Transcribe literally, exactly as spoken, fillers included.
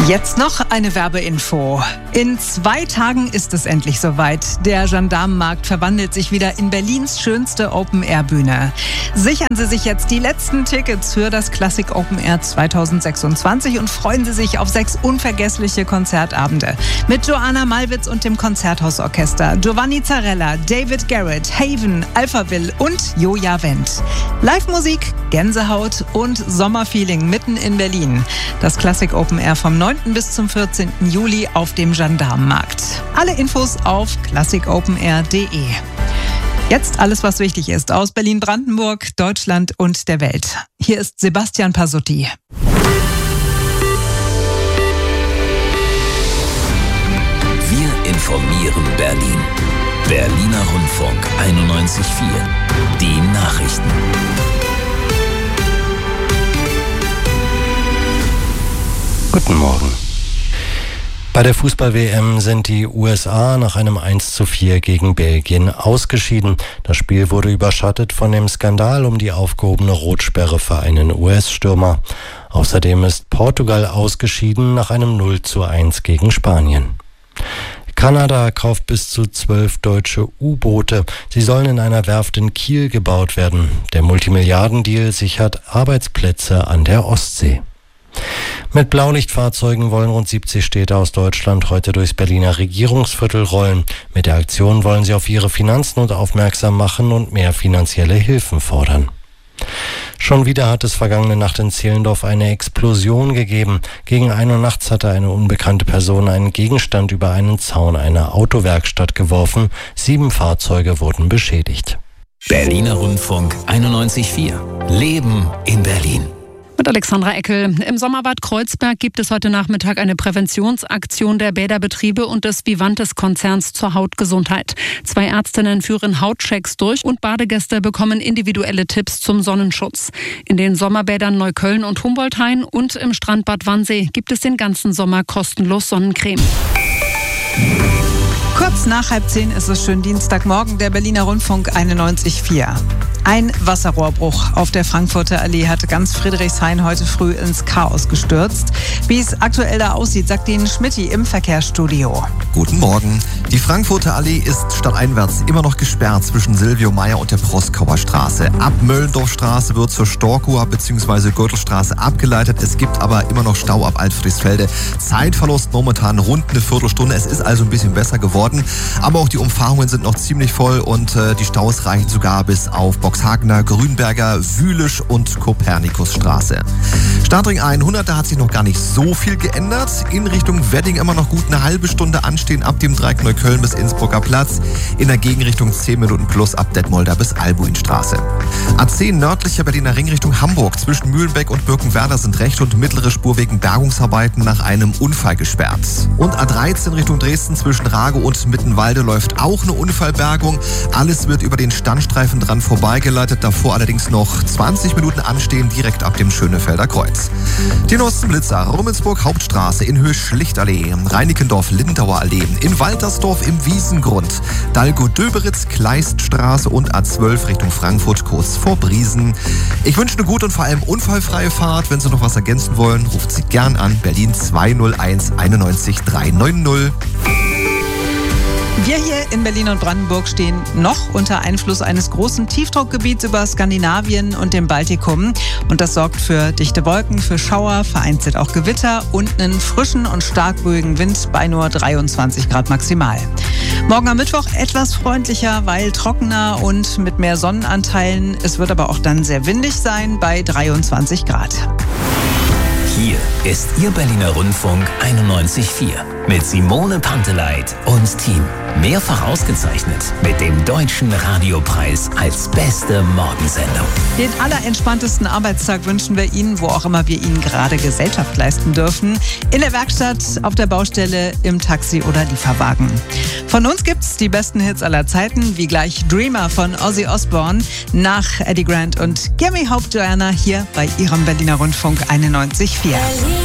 Jetzt noch eine Werbeinfo. In zwei Tagen ist es endlich soweit. Der Gendarmenmarkt verwandelt sich wieder in Berlins schönste Open-Air-Bühne. Sichern Sie sich jetzt die letzten Tickets für das Classic Open Air zwanzig sechsundzwanzig und freuen Sie sich auf sechs unvergessliche Konzertabende. Mit Joanna Malwitz und dem Konzerthausorchester, Giovanni Zarella, David Garrett, Haven, Alphaville und Joja Wendt. Live-Musik, Gänsehaut und Sommerfeeling mitten in Berlin. Das Classic Open Air vom neunten bis zum vierzehnten Juli auf dem Gendarmenmarkt. Alle Infos auf classic open air punkt de. Jetzt alles, was wichtig ist aus Berlin-Brandenburg, Deutschland und der Welt. Hier ist Sebastian Pasutti. Wir informieren Berlin. Berliner Rundfunk einundneunzig Komma vier. Die Nachrichten. Guten Morgen. Bei der Fußball-W M sind die U S A nach einem eins zu vier gegen Belgien ausgeschieden. Das Spiel wurde überschattet von dem Skandal um die aufgehobene Rotsperre für einen U S-Stürmer. Außerdem ist Portugal ausgeschieden nach einem null zu eins gegen Spanien. Kanada kauft bis zu zwölf deutsche U-Boote. Sie sollen in einer Werft in Kiel gebaut werden. Der Multimilliardendeal sichert Arbeitsplätze an der Ostsee. Mit Blaulichtfahrzeugen wollen rund siebzig Städte aus Deutschland heute durchs Berliner Regierungsviertel rollen. Mit der Aktion wollen sie auf ihre Finanznot aufmerksam machen und mehr finanzielle Hilfen fordern. Schon wieder hat es vergangene Nacht in Zehlendorf eine Explosion gegeben. Gegen ein Uhr nachts hatte eine unbekannte Person einen Gegenstand über einen Zaun einer Autowerkstatt geworfen. Sieben Fahrzeuge wurden beschädigt. Berliner Rundfunk einundneunzig Komma vier. Leben in Berlin. Mit Alexandra Eckel. Im Sommerbad Kreuzberg gibt es heute Nachmittag eine Präventionsaktion der Bäderbetriebe und des Vivantes-Konzerns zur Hautgesundheit. Zwei Ärztinnen führen Hautchecks durch und Badegäste bekommen individuelle Tipps zum Sonnenschutz. In den Sommerbädern Neukölln und Humboldthain und im Strandbad Wannsee gibt es den ganzen Sommer kostenlos Sonnencreme. Kurz nach halb zehn ist es schön Dienstagmorgen, der Berliner Rundfunk einundneunzig Komma vier. Ein Wasserrohrbruch auf der Frankfurter Allee hat ganz Friedrichshain heute früh ins Chaos gestürzt. Wie es aktuell da aussieht, sagt Ihnen Schmitty im Verkehrsstudio. Guten Morgen. Die Frankfurter Allee ist stadteinwärts immer noch gesperrt zwischen Silvio Meyer und der Proskauer Straße. Ab Möllendorfstraße wird zur Storkower bzw. Gürtelstraße abgeleitet. Es gibt aber immer noch Stau ab Altfriesfelde. Zeitverlust momentan rund eine Viertelstunde. Es ist also ein bisschen besser geworden. Aber auch die Umfahrungen sind noch ziemlich voll und äh, die Staus reichen sogar bis auf Boxhagener, Grünberger, Wühlisch und Kopernikusstraße. Startring hundert, da hat sich noch gar nicht so viel geändert. In Richtung Wedding immer noch gut eine halbe Stunde anstehen ab dem Dreieck Neukölln bis Innsbrucker Platz. In der Gegenrichtung zehn Minuten plus ab Detmolder bis Albuinstraße. A zehn nördlicher Berliner Ring Richtung Hamburg. Zwischen Mühlenbeck und Birkenwerder sind rechte und mittlere Spur wegen Bergungsarbeiten nach einem Unfall gesperrt. Und A dreizehn Richtung Dresden zwischen Rago und Mittenwalde läuft auch eine Unfallbergung. Alles wird über den Standstreifen dran vorbeigeleitet. Davor allerdings noch zwanzig Minuten anstehen, direkt ab dem Schönefelder Kreuz. Die neuesten Blitzer: Rummelsburg Hauptstraße in Höhe Schlichtallee, Reinickendorf Lindauer Allee, in Waltersdorf im Wiesengrund, Dalgo-Döberitz Kleiststraße und A zwölf Richtung Frankfurt kurz vor Briesen. Ich wünsche eine gute und vor allem unfallfreie Fahrt. Wenn Sie noch was ergänzen wollen, ruft Sie gern an. Berlin zwei null eins einundneunzig dreihundertneunzig. Wir hier in Berlin und Brandenburg stehen noch unter Einfluss eines großen Tiefdruckgebiets über Skandinavien und dem Baltikum. Und das sorgt für dichte Wolken, für Schauer, vereinzelt auch Gewitter und einen frischen und stark ruhigen Wind bei nur dreiundzwanzig Grad maximal. Morgen am Mittwoch etwas freundlicher, weil trockener und mit mehr Sonnenanteilen. Es wird aber auch dann sehr windig sein bei dreiundzwanzig Grad. Hier ist Ihr Berliner Rundfunk einundneunzig Komma vier mit Simone Panteleit und Team. Mehrfach ausgezeichnet mit dem Deutschen Radiopreis als beste Morgensendung. Den allerentspanntesten Arbeitstag wünschen wir Ihnen, wo auch immer wir Ihnen gerade Gesellschaft leisten dürfen. In der Werkstatt, auf der Baustelle, im Taxi oder Lieferwagen. Von uns gibt's die besten Hits aller Zeiten, wie gleich Dreamer von Ozzy Osbourne, nach Eddie Grant und Gimme Hope Joanna hier bei Ihrem Berliner Rundfunk einundneunzig Komma vier.